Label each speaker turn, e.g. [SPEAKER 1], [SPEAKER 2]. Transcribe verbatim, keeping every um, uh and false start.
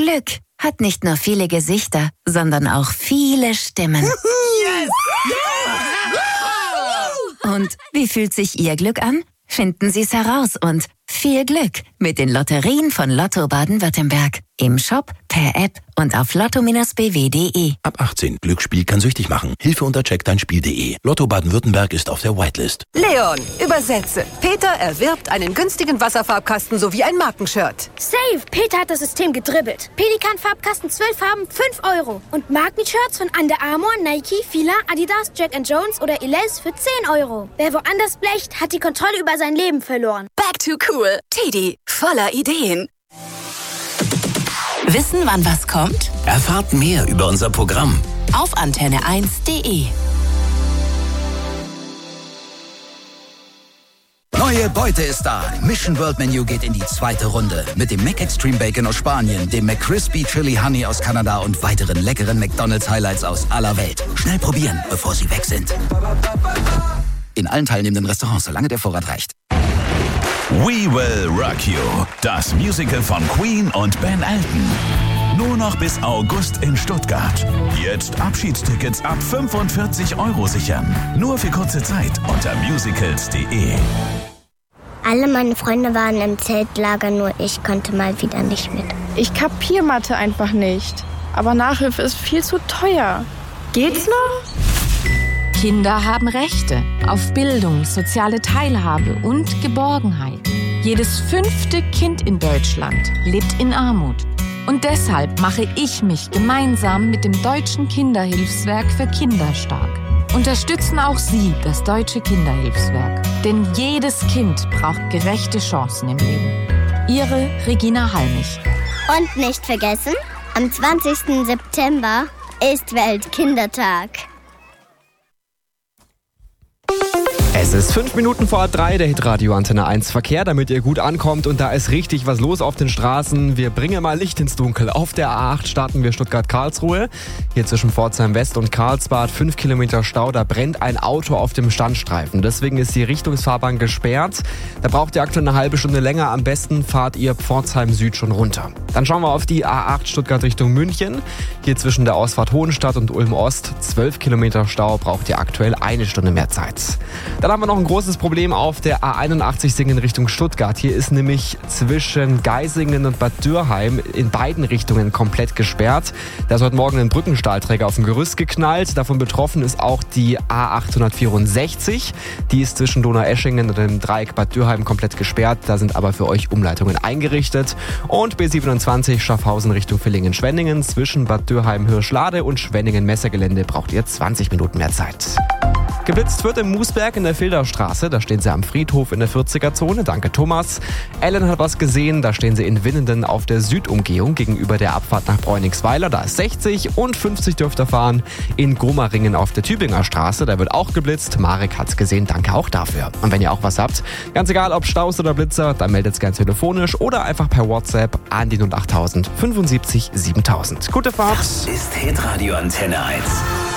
[SPEAKER 1] Glück hat nicht nur viele Gesichter, sondern auch viele Stimmen.
[SPEAKER 2] Yes!
[SPEAKER 1] Ja! Und wie fühlt sich Ihr Glück an? Finden Sie es heraus und viel Glück mit den Lotterien von Lotto Baden-Württemberg. Im Shop, per App und auf lotto Bindestrich b w punkt d e.
[SPEAKER 3] Ab achtzehn. Glücksspiel kann süchtig machen. Hilfe unter check dein spiel punkt d e. Lotto Baden-Württemberg ist auf der Whitelist.
[SPEAKER 4] Leon, übersetze. Peter erwirbt einen günstigen Wasserfarbkasten sowie ein Markenshirt.
[SPEAKER 5] Safe! Peter hat das System gedribbelt. Pelikan-Farbkasten, zwölf Farben, fünf Euro. Und Markenshirts von Under Armour, Nike, Fila, Adidas, Jack and Jones oder Elize für zehn Euro. Wer woanders blecht, hat die Kontrolle über sein Leben verloren.
[SPEAKER 6] Back to cool. Teddy, voller Ideen.
[SPEAKER 7] Wissen, wann was kommt?
[SPEAKER 8] Erfahrt mehr über unser Programm
[SPEAKER 7] auf antenne eins punkt d e.
[SPEAKER 9] Neue Beute ist da. Mission World Menu geht in die zweite Runde. Mit dem Mac Extreme Bacon aus Spanien, dem McCrispy Chili Honey aus Kanada und weiteren leckeren McDonald's Highlights aus aller Welt. Schnell probieren, bevor sie weg sind. In allen teilnehmenden Restaurants, solange der Vorrat reicht.
[SPEAKER 10] We Will Rock You, das Musical von Queen und Ben Elton. Nur noch bis August in Stuttgart. Jetzt Abschiedstickets ab fünfundvierzig Euro sichern. Nur für kurze Zeit unter musicals punkt d e.
[SPEAKER 11] Alle meine Freunde waren im Zeltlager, nur ich konnte mal wieder nicht mit.
[SPEAKER 12] Ich kapier Mathe einfach nicht. Aber Nachhilfe ist viel zu teuer. Geht's noch?
[SPEAKER 13] Kinder haben Rechte auf Bildung, soziale Teilhabe und Geborgenheit. Jedes fünfte Kind in Deutschland lebt in Armut. Und deshalb mache ich mich gemeinsam mit dem Deutschen Kinderhilfswerk für Kinder stark. Unterstützen auch Sie das Deutsche Kinderhilfswerk. Denn jedes Kind braucht gerechte Chancen im Leben. Ihre Regina Halmich.
[SPEAKER 11] Und nicht vergessen, am zwanzigsten September ist Weltkindertag.
[SPEAKER 14] Es ist fünf Minuten vor drei, der Hitradio Antenne eins Verkehr, damit ihr gut ankommt. Und da ist richtig was los auf den Straßen. Wir bringen mal Licht ins Dunkel. Auf der A acht starten wir Stuttgart-Karlsruhe. Hier zwischen Pforzheim West und Karlsbad, fünf Kilometer Stau. Da brennt ein Auto auf dem Standstreifen. Deswegen ist die Richtungsfahrbahn gesperrt. Da braucht ihr aktuell eine halbe Stunde länger. Am besten fahrt ihr Pforzheim Süd schon runter. Dann schauen wir auf die A acht Stuttgart Richtung München. Hier zwischen der Ausfahrt Hohenstadt und Ulm Ost, zwölf Kilometer Stau. Braucht ihr aktuell eine Stunde mehr Zeit. Dann haben wir noch ein großes Problem auf der A einundachtzig Singen Richtung Stuttgart. Hier ist nämlich zwischen Geisingen und Bad Dürrheim in beiden Richtungen komplett gesperrt. Da ist heute Morgen ein Brückenstahlträger auf dem Gerüst geknallt. Davon betroffen ist auch die A achthundertvierundsechzig. Die ist zwischen Donaueschingen und dem Dreieck Bad Dürrheim komplett gesperrt. Da sind aber für euch Umleitungen eingerichtet. Und B siebenundzwanzig Schaffhausen Richtung Villingen-Schwenningen. Zwischen Bad Dürrheim-Hirschlade und Schwenningen-Messegelände braucht ihr zwanzig Minuten mehr Zeit. Geblitzt wird im Moosberg in der Filderstraße. Da stehen sie am Friedhof in der vierziger-Zone. Danke, Thomas. Ellen hat was gesehen. Da stehen sie in Winnenden auf der Südumgehung gegenüber der Abfahrt nach Bräuningsweiler. Da ist sechzig und fünfzig dürft ihr fahren. In Gomaringen auf der Tübinger Straße. Da wird auch geblitzt. Marek hat's gesehen. Danke auch dafür. Und wenn ihr auch was habt, ganz egal ob Staus oder Blitzer, dann meldet's gern telefonisch oder einfach per WhatsApp an die null achttausend fünfundsiebzig siebentausend. Gute Fahrt.
[SPEAKER 8] Das ist Hitradio Antenne eins.